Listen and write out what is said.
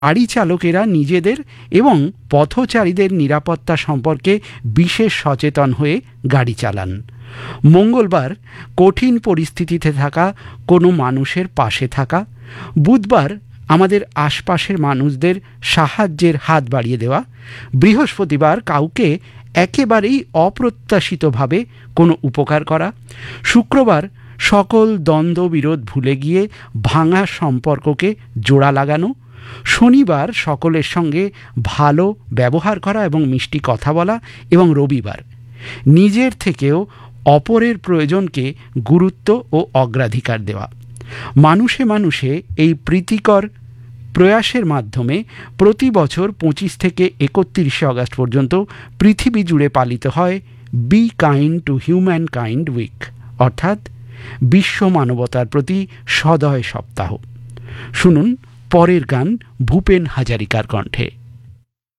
গাড়ি চালকেরা নিজেদের এবং পথচারীদের নিরাপত্তা সম্পর্কে বিশেষ সচেতন হয়ে গাড়ি চালান। মঙ্গলবার কঠিন পরিস্থিতিতে থাকা কোনো মানুষের পাশে থাকা। বুধবার আমাদের আশপাশের মানুষদের সাহায্যের হাত বাড়িয়ে দেওয়া। বৃহস্পতিবার কাউকে একেবারেই অপ্রত্যাশিতভাবে কোনো উপকার করা। শুক্রবার সকল দ্বন্দ্ব বিরোধ ভুলে গিয়ে ভাঙা সম্পর্ককে জোড়া লাগানো। শনিবার সকলের সঙ্গে ভালো ব্যবহার করা এবং মিষ্টি কথা বলা। এবং রবিবার নিজের থেকেও অপরের প্রয়োজনকে গুরুত্ব ও অগ্রাধিকার দেওয়া। মানুষে মানুষে এই প্রীতিকর প্রয়াসের মাধ্যমে প্রতি বছর 25 থেকে 31 আগস্ট পর্যন্ত পৃথিবী জুড়ে পালিত হয় be kind to human kind week, অর্থাৎ বিশ্ব মানবতার প্রতি সদয় সপ্তাহ। শুনুন পরের গান ভূপেন হাজারিকার কণ্ঠে।